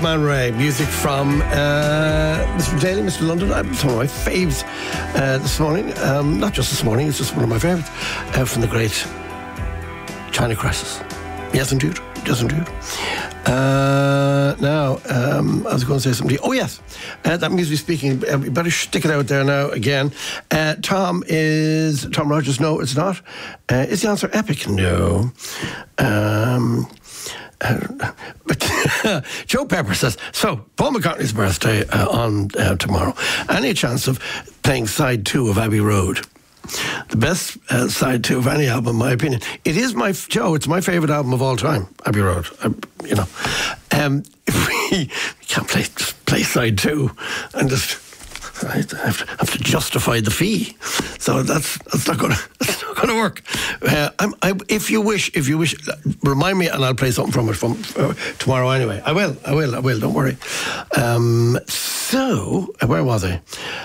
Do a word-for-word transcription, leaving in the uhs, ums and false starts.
Man Ray, music from uh, Mister Daly, Mister London. Uh, some of my faves uh, this morning. Um, not just this morning, it's just one of my favourites uh, from the great China Crisis. Yes, indeed. Yes, indeed. Uh, now, um, I was going to say something. Oh, yes. Uh, that means we're speaking. Uh, we better stick it out there now again. Uh, Tom is... Tom Rogers, no, it's not. Uh, is the answer epic? No. Um... Uh, but Joe Pepper says, so Paul McCartney's birthday uh, on uh, tomorrow. Any chance of playing side two of Abbey Road? The best uh, side two of any album, in my opinion. It is my, Joe, it's my favourite album of all time, Abbey Road. I, you know, um, if we, we can't play play side two and just I have to, have to justify the fee, so that's that's not going to that's not going to work. Uh, I'm, I, if you wish, if you wish, remind me, and I'll play something from it from uh, tomorrow anyway. I will, I will, I will. Don't worry. Um, so, where was I?